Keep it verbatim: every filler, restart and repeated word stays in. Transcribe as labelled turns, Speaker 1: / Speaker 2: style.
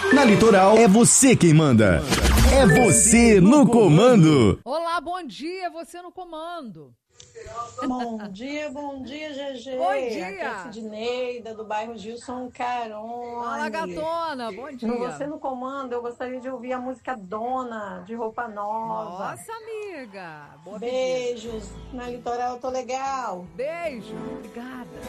Speaker 1: Na Litoral, é você quem manda. É você no comando.
Speaker 2: Olá, bom dia, é você no comando.
Speaker 3: Bom dia, bom dia, G G.
Speaker 2: Bom dia.
Speaker 3: Aqui é a Sidneida, do bairro Gilson Carone.
Speaker 2: Fala, gatona, bom dia.
Speaker 3: Você no comando, eu gostaria de ouvir a música Dona, de Roupa Nova.
Speaker 2: Nossa, amiga. Boa
Speaker 3: Beijos. Na Litoral eu tô legal.
Speaker 2: Beijo. Obrigada.